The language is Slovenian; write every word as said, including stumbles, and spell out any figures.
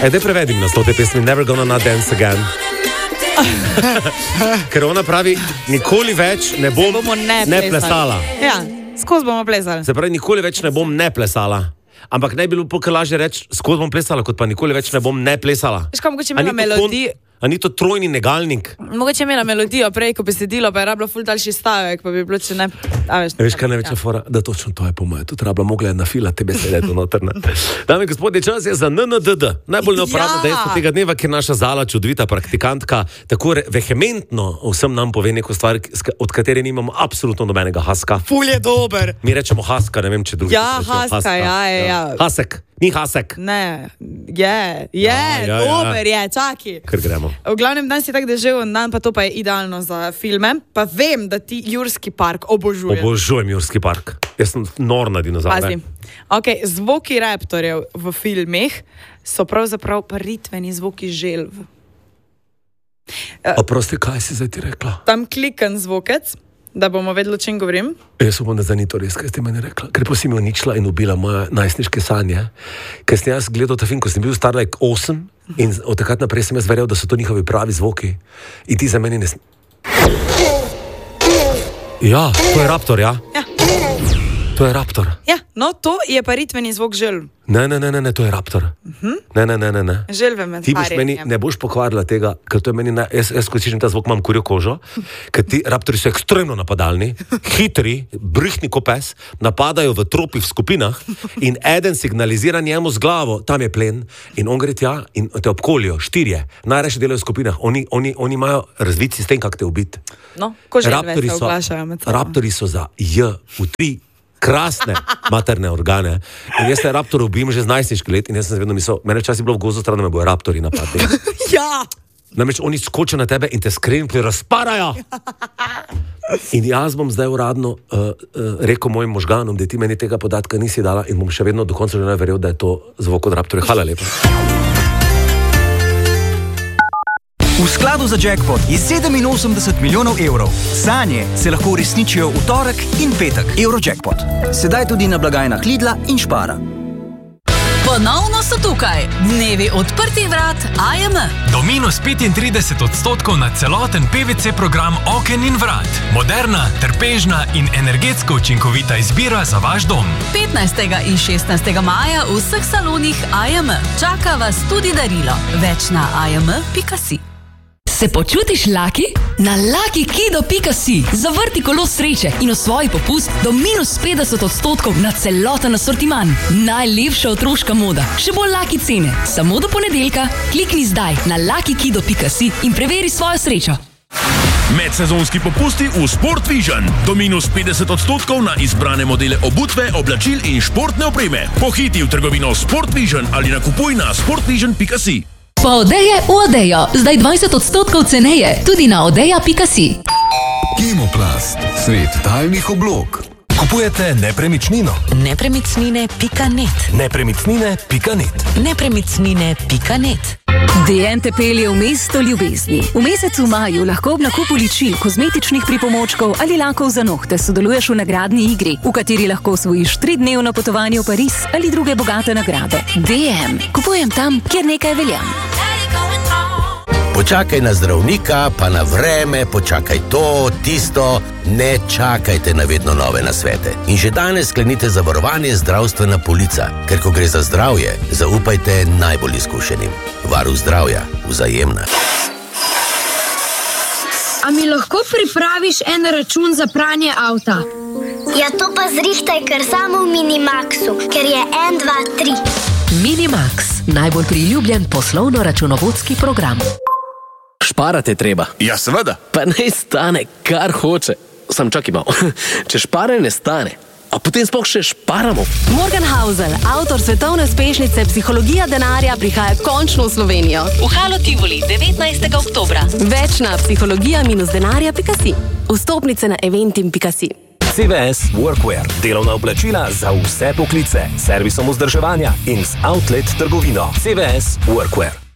E, daj prevedim nas to te pesmi Never Gonna Not Dance Again. Ker ona pravi, nikoli več ne bom ne, ne plesala. Ja, skozi bomo plesali. Se pravi, nikoli več ne bom ne plesala. Ampak ne bi bilo pokaj lažje reči, skozi bom plesala, kot pa nikoli več ne bom ne plesala. Veš, kaj mogoče imela melodijo? A ni to trojni negalnik? Mogoče imela melodijo prej, ko besedilo, pa je rabila ful daljši stavek, pa bi bilo, če ne... A, veš, veš, kaj največja fora? Da točno to je po moje. Tu rabila mogla je nafilati te besede do notrne. Dame in gospodje, čas je za N N D D. Najbolj neuporabno ja. dejstvo tega dneva, ker naša Zala, čudovita praktikantka, tako vehementno vsem nam pove neko stvar, od katere nimamo absolutno nobenega haska. Ful je dober. Mi rečemo haska, ne vem, če drugi. Ja, haska, haska, ja, ja, ja. Hasek. Ni hasek. Ne, je, je, ja, ja, dober ja. je, čaki. Ker gremo. V glavnem dan si tak dežev, dan pa to pa je idealno za filme. Pa vem, da ti Jurski park obožuješ. Obožujem Jurski park. Jaz sem nor na dinozaure. Ok, zvoki raptorjev v filmih so pravzaprav paritveni zvoki želv. Oprosti, kaj si zdaj ti rekla? Tam klikan zvokec, da bomo vedeli, o čem govorim. Jaz upam, da za ni to res, kaj ste meni rekla. Ker pa si mi uničila in ubila moje najstniške sanje. Ker sem jaz gledal ta film, ko sem bil star like osem in od takrat naprej sem jaz verjel, da so to njihovi pravi zvoki. In ti za meni ne... Ja, to je raptor, ja? Ja. To je raptor. Ja, no to je paritveni zvok želv. Ne, ne, ne, ne, to je raptor. Uh-huh. Ne, ne, ne, ne, ne. Želve med ti boš meni, ne boš pokvarila tega, ker to je meni, na, jaz, jaz ko slišim ta zvok, imam kurjo kožo, ker ti raptori so ekstremno napadalni, hitri, brihni ko pes, napadajo v tropi v skupinah in eden signalizira njemu z glavo, tam je plen in on gre tja in te obkolijo, štirje, najrajše delajo v skupinah, oni, oni, oni imajo razvit sistem, kak te ubiti. No, ko želve se oglašajo med sabo. Raptori so za J v tri krasne materne organe. In jaz se raptor ubim že z najstniških let in jaz sem vedno mislil, mene včasih bilo v gozdu stran, da me bojo raptori napadli. Ja! Namreč oni skočijo na tebe in te skrenpli razparajo. In jaz bom zdaj uradno uh, uh, rekel mojim možganom, da ti meni tega podatka nisi dala in bom še vedno do konca žena verjel, da je to zvok od raptorja. Hvala lepa. V skladu za jackpot je sedeminosemdeset milijonov evrov. Sanje se lahko uresničijo v torek in petek. Eurojackpot. Sedaj tudi na blagajnah Lidla in Špara. Ponovno so tukaj. Dnevi odprtih vrat A M. Do minus petintrideset odstotkov na celoten P V C program oken in vrat. Moderna, trpežna in energetsko učinkovita izbira za vaš dom. petnajstega in šestnajstega maja v vseh salonih A M. Čaka vas tudi darilo. Več na a m pika si. Se počutiš lucky? Na lucky kido pika si zavrti kolo sreče in osvoji popust do minus petdeset odstotkov na celoten asortiman. Najlepša otroška moda, še bolj lucky cene. Samo do ponedeljka klikni zdaj na lucky kido pika si in preveri svojo srečo. Medsezonski popusti v Sport Vision. Do minus petdeset odstotkov na izbrane modele obutve, oblačil in športne opreme. Pohiti v trgovino Sport Vision ali nakupuj na sportvision pika si. Pa Odeje v Odejo, zdaj dvajset odstotkov ceneje, tudi na odeja pika si. Kemoplast, svet daljnih oblog. Kupujete nepremičnino? Nepremičnine pika net. Nepremičnine pika net. Nepremičnine pika net. D N te pelje v mesto ljubezni. V mesecu maju lahko ob nakupu ličil, kozmetičnih pripomočkov ali lakov za nohte sodeluješ v nagradni igri, v kateri lahko osvojiš tridnevno potovanje v Pariz ali druge bogate nagrade. D M. Kupujem tam, kjer nekaj velja. Počakaj na zdravnika, pa na vreme, počakaj to, tisto, ne čakajte na vedno nove nasvete. In že danes sklenite zavarovanje zdravstvena polica, ker ko gre za zdravje, zaupajte najbolj izkušenim. Varuh zdravja, Vzajemna. A mi lahko pripraviš en račun za pranje avta? Ja, to pa zrihtaj kar samo v Minimaxu, ker je en, dva, tri. Minimax, najbolj priljubljen poslovno-računovodski program. Šparate treba. Ja, seveda. Pa naj stane, kar hoče. Sam čakaj malo. Če špare ne stane, a potem sploh še šparamo. Morgan Housel, avtor svetovne uspešnice Psihologija denarja, prihaja končno v Slovenijo. V Halo Tivoli, devetnajstega oktobra. Več na psihologija denarja pika si. Vstopnice na eventim pika si. C V S Workwear. Delovna oblačila za vse poklice. Servisom vzdrževanja in z outlet trgovino. C V S Workwear.